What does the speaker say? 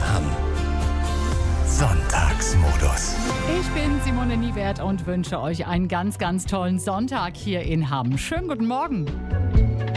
Hamm. Sonntagsmodus. Ich bin Simone Niewert und wünsche euch einen ganz, ganz tollen Sonntag hier in Hamm. Schönen guten Morgen.